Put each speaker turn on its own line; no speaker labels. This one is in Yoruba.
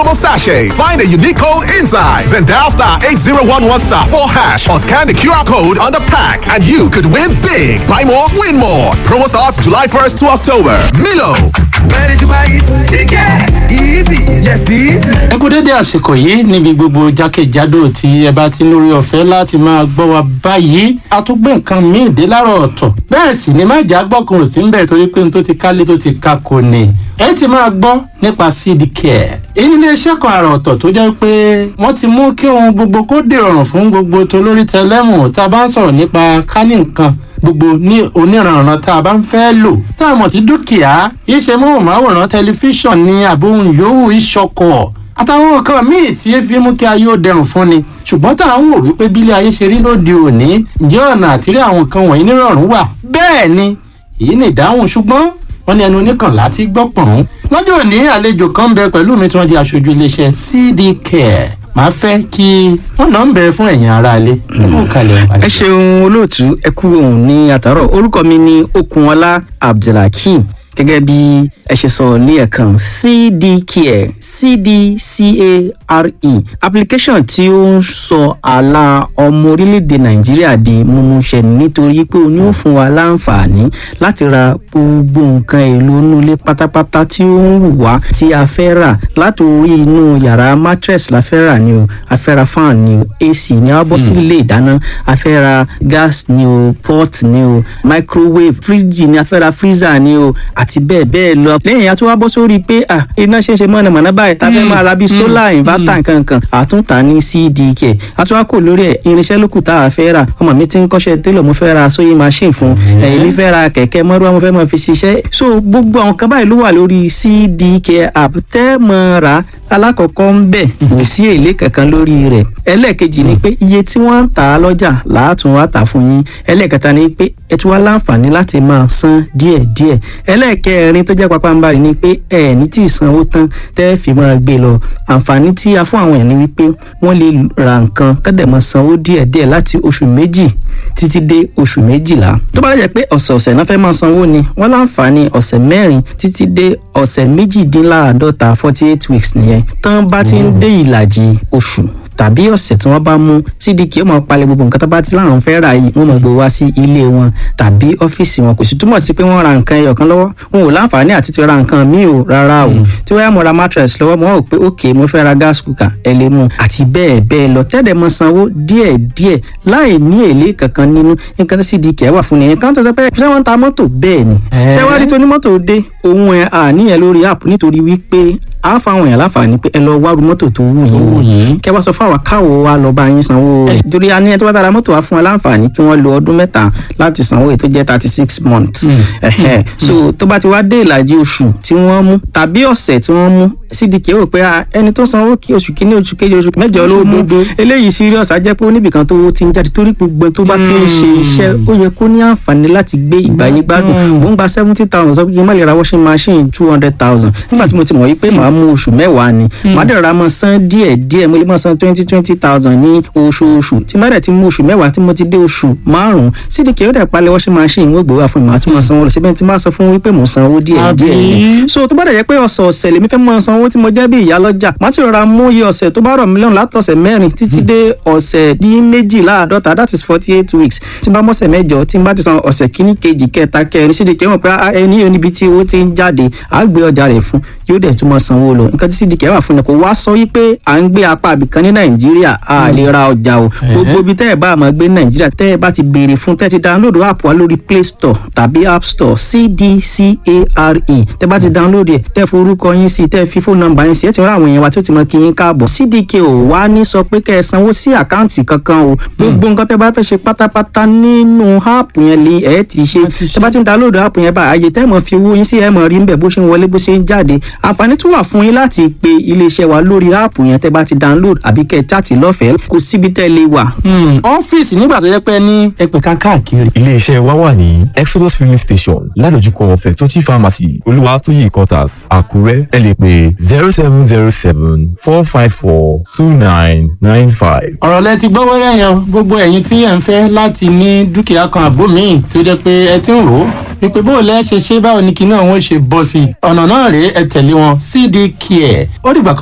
promo sachet. Find a unique code inside. Then dial star 8011 star 4 hash or scan the QR code on the pack and you could win big. Buy more, win more. Promo starts July 1st to October. Milo.
Where did you buy it? Chicken. Easy. Yes, easy.
Ẹ kú dédé àsìkò yìí níbi gbogbo jákèjádò tí ẹ bá ti lórí ọ̀fẹ́ láti máa gbọ́ wa báyìí. A tún gbé nǹkan míì dé láàárọ̀ ọ̀tọ̀. Bẹ́ẹ̀ sì ni májà gbọ́kùnrin sí ń bẹ̀ torí pé n tó ti kálé tó ti kákò ni. Ẹ ti máa gbọ́ nípa CD Care. Èyí ni iléeṣẹ́ kan àrà ọ̀tọ̀ tó jẹ́ pé wọ́n ti mú kí ohun gbogbo kó dìrọ̀rùn fún gbogbo tolórí tẹlẹ́mù tá a bá ń sọ̀rọ̀ nípa kánì nǹkan gbogbo ní oníranran tá a bá ń fẹ́ lò tá a mọ̀ sí dúkìá iṣẹ́ móhùnmáwòrán tẹlifíṣàn ní àbóhùn yòówù ìṣọkọ̀ àtàwọn nǹkan míì tí fi mú kí ayé ó dẹrùn fún ni ṣùgbọ́n tá à ń wò wípé bílé ayé ṣe rí lóde òní ǹjẹ́ ọ̀nà àtìrí àwọn nǹkan wọ̀nyí nírọ̀rùn wà bẹ́ẹ̀ ni èyí ni ìdáhùn ṣùgbọ́n wọ́n ní ẹnu oníkànlá tí gbọ́pọ̀n lọ́jọ́ òní àlejò kan bẹ pẹ̀lú mi tí wọ́n di aṣojú iléeṣẹ́ CD Care màá fẹ́ kí wọ́n náà ń bẹ fún ẹ̀yin aráalé.
ẹ ṣeun olóòtú ẹ kú ohùn ní àtàrọ orúkọ mi ni Okunọlá Abdulhakeem gẹ́gẹ́ bí ẹ ṣe sọ ní ẹ̀kan CD Care CDCARE application tí ó ń sọ àlà ọmọ orílẹ̀-èdè Nàìjíríà di mímúṣẹ nítorí pé ó ní ó fún wa láǹfààní láti ra gbogbo nǹkan èlò inú ilé pátápátá tí ó ń wù wá tí a fẹ́ rà látòrí inú yàrá mattress la fẹ́ rà ni o a fẹ́ ra fan ni o AC ni a bọ́ sí ilé ìdáná a fẹ́ ra gas ni o pot ni o microwave fridge ni a fẹ́ ra freezer ni o àti bẹ́ẹ̀ bẹ́ẹ̀ lọ. lẹ́yìn a tún wá bọ́ sórí pé iná ṣe ń ṣe mọ̀nàmọ́ná báyìí tá a fẹ́ máa ra bíi solar inverter nǹkankan àtúntà ní CD Care a tún wá kò lórí ẹ̀ irinṣẹ́ lókù tá a fẹ́ rà ọmọ mi ti ń kọ́ṣẹ́ télọ̀ mo fẹ́ ra sewing machine fún èmi fẹ́ ra kẹ̀kẹ́ mọ́rúwá mo fẹ́ máa fi ṣiṣẹ́ so gbogbo àwọn kan báyìí ló wà lórí CD Care app tẹ́ mọ́ ra alákọ̀ọ́kọ́ ń bẹ̀ kò sí èlé kankan lórí rẹ̀ ẹlẹ́ẹ̀kejì ni pé iye tí wọ́n ń tà á lọ́jà làátún wá tà fún yín ẹlẹ́ẹ̀kẹta ni pé ẹ tún wá láǹfààní láti máa san díẹ̀díẹ̀ ẹlẹ́ẹ̀kẹrin tó jẹ́ pápánbarì ni pé ẹ ní tí ì sanwó tán tẹ́ fi máa gbé lọ àǹfààní tí a fún àwọn èèyàn ni wípé wọ́n lè ra nǹkan kọ́dẹ̀ máa sanwó díẹ̀díẹ̀ láti oṣù méjì títí dé oṣù méjìlá tó bá lẹ́jẹ̀ pé ọ̀sẹ̀ọ̀sẹ̀ náà fẹ́ máa sanwó ni wọ́n láǹfààní ọ̀sẹ̀ mẹ́rin títí dé ọ̀sẹ̀ méjìdínláàádọ́ta 48 weeks nìyẹn tán bá ti ń dé ìlàjì oṣù tàbí ọ̀sẹ̀ tí wọ́n bá mú CD Care máa palẹ̀ gbogbo nǹkan tó bá ti láwọn fẹ́ rà yìí wọ́n máa gbé wá sí ilé wọn tàbí ọ́fíìsì wọn kò sì túmọ̀ sí pé wọ́n ra nǹkan ẹyọ kan lọ́wọ́ wọn ò láǹfààní àti ti ra nǹkan míì o rárá o tí wọ́n yá mo ra mattress lọ́wọ́ mo rò pé ok mo fẹ́ ra gas cooker ẹ lè mú àti bẹ́ẹ̀ bẹ́ẹ̀ lọ tẹ́lẹ̀ mọ sanwó díẹ̀díẹ̀ láì ní èlé kankan nínú nǹkan tí CD Care wà fún nìyẹn kan tó sọ pé ṣé wọ́n ń ta mọ́tò bẹ́ẹ̀ ni ṣé wọ́n rí tó ní mọ́tò dé òun ẹ̀ àníyàn lórí app nítorí wípé a fáwọn èèyàn láǹfààní pé ẹ lọ wá ru mọ́tò tó wù yín kẹ wá sọ fún àwa káwọ wa lọ bá yín sanwó rẹ̀ torí a ní ẹ tó bá bára mọ́tò wá fún wa láǹfààní kí wọ́n lo ọdún mẹ́ta láti sanwó èyí tó jẹ́ 36 months so tó bá ti wá dé ìlàjì oṣù tí wọ́n mú tàbí ọ̀sẹ̀ tí wọ́n mú CD Care rò pé ẹni tó sanwó kí oṣù kìíní oṣù kejì oṣù mẹ́jọ ló mú eléyìí serious á jẹ́ pé oníbìkan tó ti ń jáde torí gbogbo tó bá ti ń ṣe iṣẹ́ ó yẹ kó ní àǹfààní láti gbé ìgbàyé gbádùn mò ń gba 70,000 sọ pé kí n má lè ra washing machine 200,000 nígbà tí mo ti mọ̀ wípé màá mú oṣù mẹ́wàá ni màá dẹ̀ ra mọ́ san díẹ̀díẹ̀ mo lè mọ́ san 20,000 ní oṣooṣù tí má dẹ̀ ti mú oṣù mẹ́wàá tí mo ti dé oṣù márùn-ún CD Care ó dẹ̀ palẹ̀ washing machine wọ́n gbé wá fún mi màá tún mọ́ sanwó lọ síbẹ̀ tí má sọ fún wípé mò ń sanwó díẹ̀díẹ̀ ni so tó bá dẹ̀ jẹ́ pé ọ̀sẹ̀ọ̀sẹ̀ lèmi fẹ́ mọ́ sanwó tí mo jẹ́ bí ìyá lọ́jà má ti rọra mú iye ọ̀sẹ̀ tó bá rọ̀ mí lọ́rùn látọ̀sẹ̀ mẹ́rin títí dé ọ̀sẹ̀ dín méjìláàádọ́ta that is 48 weeks tí n bá mọ́sẹ̀ mẹ́jọ tí n bá ti san ọ̀sẹ̀ kíní kejì kẹta kẹrin CD Care mọ̀ pé ẹni yóò níbi tí owó ti ń jáde á gbé ọjà rẹ̀ fún yóò dẹ̀ tún mọ́ sanwó lọ nǹkan tí CD Care wà fún ni kò wá sọ wípé à ń gbé apá àbìkan ní Nàìjíríà a lè ra ọjà o gbogbo ibi tẹ́ ẹ bá máa gbé ní Nàìjíríà tẹ́ ẹ bá ti béèrè fún tẹ́ ẹ ti download app wa lórí Play Store tàbí App Store CDCARE tẹ́ bá ti download ẹ̀ tẹ́ forúkọ yín sí tẹ́ fi phone number yín sí ẹ ti rán àwọn èèyàn wa tí ó ti mọ kí yín káàbọ̀ CD Care ò wá ní sọ pé kẹ́ ẹ sanwó sí àkáǹtì kankan o gbogbo nǹkan tẹ́ bá fẹ́ ṣe pátápátá nínú app yẹn lè ẹ ti ṣe tẹ́ bá ti download app yẹn bá àyè tẹ́ mọ̀ fi owó yín sí ẹ mọ̀ rí ń bẹ̀ bó ṣe ń wọlé bó ṣe ń jáde àǹfààní tún wà fún yín láti pe iléeṣẹ́ wa lórí app yẹn tẹ́ bá ti download àbí kẹ́ ẹ chaàtì lọ́fẹ̀ẹ́ kò síbi tẹ́ lè wà.
ọ́fíìsì nígbà tó yẹ pé ní ẹgbẹ̀ka káàkiri.
iléeṣẹ́ wa wà ní Exodus filling station ládojúkọ Fẹ̀tọ́jì pharmacy Olúwatóyè quarters Àkúrẹ́ ẹ lè pè 0707-454-2995.
ọ̀rọ̀ lẹ ti gbọ́ wẹ́rẹ́ yẹn gbogbo ẹ̀yin tí ẹ̀ ń fẹ́ láti ní dúkìá kan àbó míì tó jẹ́ pé ẹ ti ń rò ó wípé bó lẹ́ ṣe ṣe báwo ni kinní àwọn ṣe bọ́ sí ọ̀nà náà rèé ẹ tẹ̀lé wọn CD Care ó dìgbà kan.